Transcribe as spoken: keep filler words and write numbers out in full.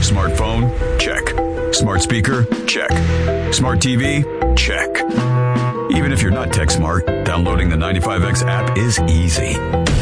Smartphone? Check. Smart speaker? Check. Smart T V? Check. Even if you're not tech smart, downloading the ninety-five X app is easy.